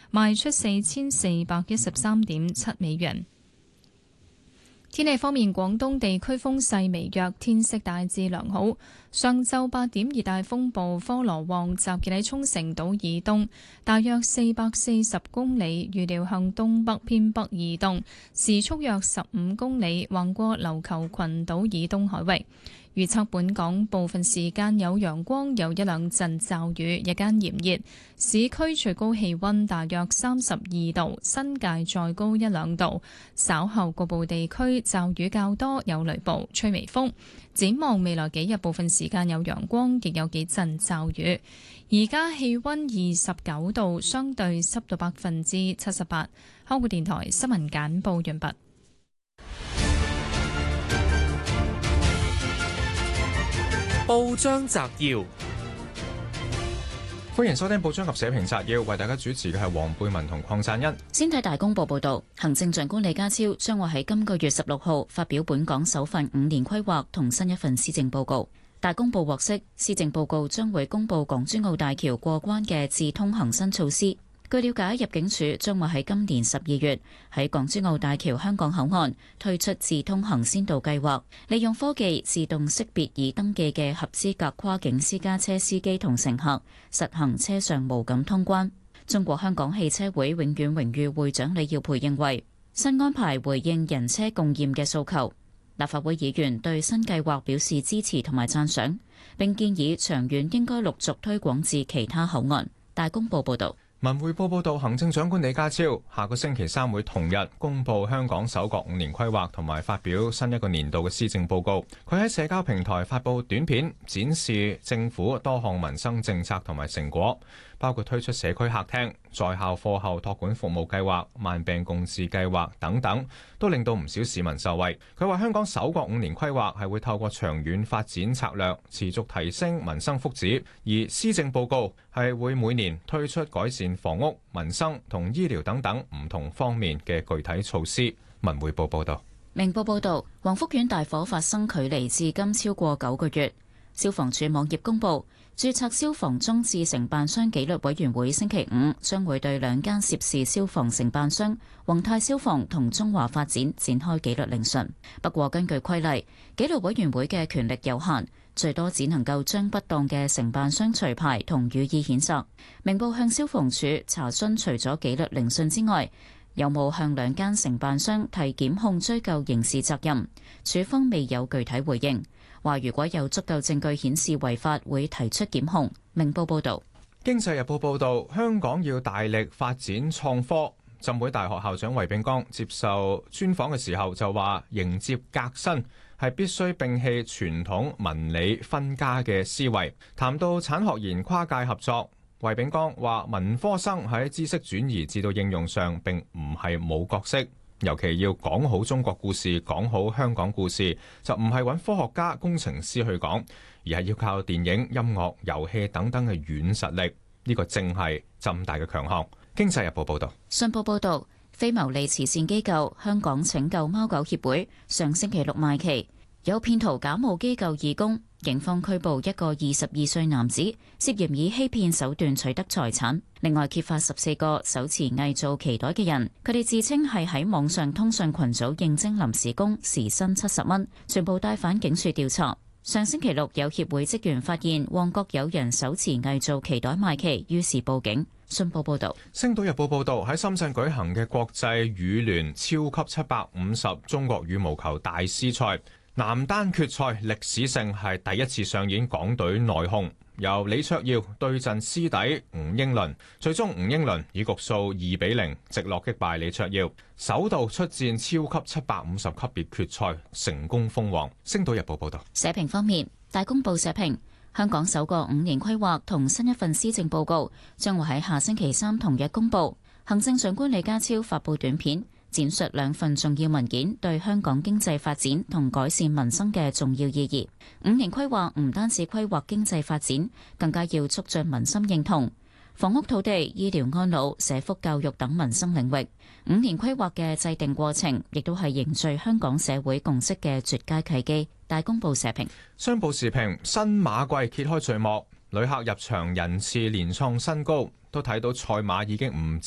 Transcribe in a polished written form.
賣出4413.7美元。天氣方面，廣東地區風勢微弱，天色大致良好。上晝8點，熱帶風暴科羅旺集結喺沖繩島以東，大約440公里，預料向東北偏北移動，時速約15公里，橫過琉球群島以東海域。預測本港部分時間有陽光，有一兩陣驟雨，日間炎熱，市區最高氣溫大約32度，新界再高一兩度。稍後局部地區驟雨較多，有雷暴，吹微風。展望未來幾日，部分時間有陽光，亦有幾陣驟雨。而家氣溫29度，相對濕度78%。香港電台新聞簡報完畢。 報章摘要， 歡迎收聽報章及社評摘要，為大家主持嘅係黃貝文同鄺贊恩。 先睇大公報報道，行政長官李家超將會喺今個月16號發表本港首份5年規劃同新一份施政報告。大公報獲悉，施政報告將會公布港珠澳大橋過關嘅智通行新措施。據了解，入境處將會喺今年12月喺港珠澳大橋香港口岸推出智通行先導計劃，利用科技自動識別已登記嘅合資格跨境私家車司機同乘客，實行車上無感通關。中國香港汽車會永遠榮譽會長李耀培認為，新安排回應人車共驗嘅訴求。立法會議員對新計劃表示支持同埋讚賞，並建議長遠應該陸續推廣至其他口岸。大公報報導。 文匯報報道，行政長官李家超下個星期三會同日公布香港首個5年規劃，同埋發表新一個年度嘅施政報告。佢喺社交平台發布短片，展示政府多項民生政策同埋成果，包括推出社區客廳、在校課後託管服務計劃、慢病共治計劃等等，都令到唔少市民受惠。佢話香港首個5年規劃係會透過長遠發展策略，持續提升民生福祉，而施政報告係會每年推出改善房屋、民生同醫療等等唔同方面嘅具體措施。文匯報報道。 明報報道，黃福苑大火發生距離至今超過9個月，消防處網頁公佈，註冊消防裝置承辦商紀律委員會星期五將會對2間涉事消防承辦商宏泰消防同中華發展展開紀律聆訊。不過根據規例，紀律委員會嘅權力有限，最多只能夠將不當嘅承辦商除牌同予以譴責。明報向消防處查詢，除咗紀律聆訊之外，有冇向2間承辦商提檢控追究刑事責任？處方未有具體回應，話如果有足夠證據顯示違法，會提出檢控。明報報導。 經濟日報報導，香港要大力發展創科。浸會大學校長衛炳江接受專訪嘅時候就話，迎接革新係必須摒棄傳統文理分家嘅思維。談到產學研跨界合作，衛炳江話文科生喺知識轉移至到應用上並唔係冇角色，尤其要講好中國故事，講好香港故事，就唔係揾科學家、工程師去講，而係要靠電影、音樂、遊戲等等嘅軟實力。呢個正係浸大嘅強項。經濟日報報道。 信報報導，非牟利慈善機構香港拯救貓狗協會上星期六賣旗，有騙徒假冒機構義工，警方拘捕一個22歲男子，涉嫌以欺騙手段取得財產。另外揭發14個手持偽造旗袋嘅人，佢哋自稱係喺網上通訊群組應徵臨時工，時薪70蚊，全部帶返警署調查。上星期六有協會職員發現旺角有人手持偽造旗袋賣旗，於是報警。信報報導。 星島日報報導，喺深圳舉行嘅國際羽聯超級750中國羽毛球大師賽男單決賽，歷史性係第一次上演港隊內訌，由李卓耀對陣師弟吳英倫，最終吳英倫以局數2-0直落擊敗李卓耀，首度出戰超級750級別決賽，成功封王。星島日報報導。 社評方面，大公報社評，香港首個5年規劃同新一份施政報告將會喺下星期3同日公佈。行政長官李家超發布短片，展述2份重要文件對香港經濟發展同改善民生嘅重要意義。5年規劃唔單止規劃經濟發展，更加要促進民心認同。房屋、土地、醫療、安老、社福、教育等民生領域，5年規劃嘅制定過程，亦都係凝聚香港社會共識嘅絕佳契機。大公報社評。 商報時評，新馬季揭開序幕，旅客入場人次連創新高，都睇到賽馬已經唔